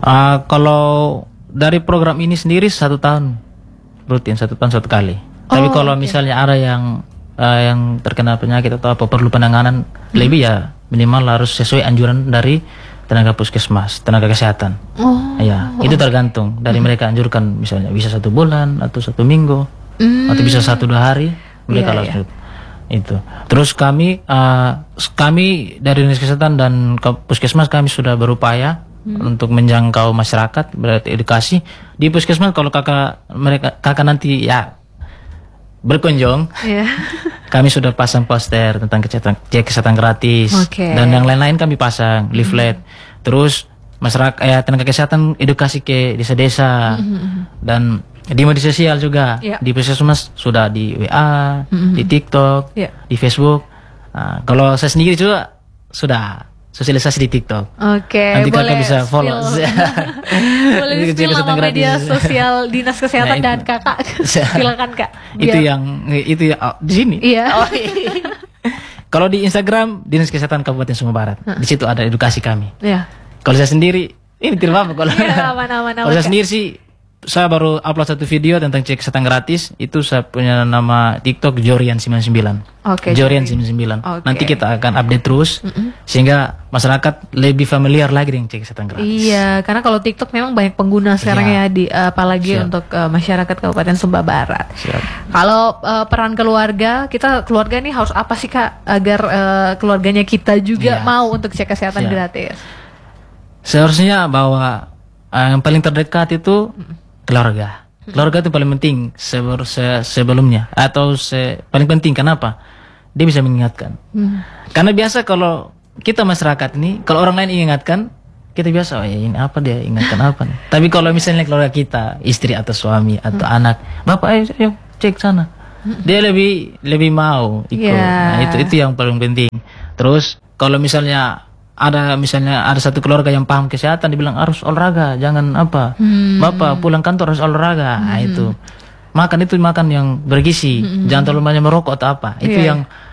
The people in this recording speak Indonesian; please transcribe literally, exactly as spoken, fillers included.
Uh, kalau dari program ini sendiri satu tahun rutin, satu tahun satu kali. Oh, tapi kalau okay. misalnya ada yang uh, yang terkena penyakit atau apa perlu penanganan hmm. lebih, ya minimal harus sesuai anjuran dari tenaga puskesmas, tenaga kesehatan. Oh, ya, itu tergantung dari hmm. mereka anjurkan, misalnya bisa satu bulan atau satu minggu hmm. atau bisa satu dua hari mereka yeah, langsung yeah. itu. Terus kami uh, kami dari dinas kesehatan dan puskesmas kami sudah berupaya hmm. untuk menjangkau masyarakat, berarti edukasi di puskesmas. Kalau kakak mereka kakak nanti ya berkunjung, yeah. kami sudah pasang poster tentang kesehatan, cek kesehatan gratis, okay. dan yang lain-lain kami pasang leaflet. Mm. Terus masyarakat, ya tenaga kesehatan edukasi ke desa-desa, mm-hmm. dan di media sosial juga, yeah. di puskesmas sudah di W A, mm-hmm. di TikTok, yeah. di Facebook. Nah, kalau saya sendiri juga sudah sosialisasi di TikTok. Oke, okay, nanti kakak bisa follow. Boleh spill nama media sosial dinas kesehatan nah, dan kakak. Silakan kak. Biar... Itu yang itu ya, oh, di sini. Iya. Oh, iya. Kalau di Instagram dinas kesehatan Kabupaten Sumba Barat, huh? Di situ ada edukasi kami. Iya. Kalau saya sendiri ini tidak apa kalau. Iya, aman-aman. Kalau saya sendiri sih, saya baru upload satu video tentang cek kesehatan gratis. Itu saya punya nama TikTok Jorian sembilan puluh sembilan. Oke. Okay, Jorian sembilan puluh sembilan. Okay. Nanti kita akan update terus, mm-hmm. sehingga masyarakat lebih familiar lagi dengan cek kesehatan gratis. Iya, karena kalau TikTok memang banyak pengguna sekarang ya, ya di apalagi Siap. untuk uh, masyarakat Kabupaten Sumba Barat. Siap. Kalau uh, peran keluarga, kita keluarga ini harus apa sih kak agar uh, keluarganya kita juga ya. mau untuk cek kesehatan Siap. gratis? Seharusnya bahwa uh, yang paling terdekat itu mm-hmm. keluarga. Keluarga itu paling penting sebelum se sebelumnya atau se paling penting. Kenapa? Dia bisa mengingatkan. Hmm. Karena biasa kalau kita masyarakat ini, kalau orang lain ingatkan, kita biasa, oh ya ini apa dia ingatkan apa nih. Tapi kalau misalnya keluarga kita, istri atau suami atau hmm. anak, bapak ayo, ayo cek sana, hmm. dia lebih lebih mau ikut. Yeah. Nah, itu itu yang paling penting. Terus kalau misalnya ada misalnya ada satu keluarga yang paham kesehatan, dibilang harus olahraga, jangan apa, hmm. bapak pulang kantor harus olahraga. Hmm. Nah itu makan itu makan yang bergizi, hmm. jangan terlalu banyak merokok atau apa. Itu yeah. yang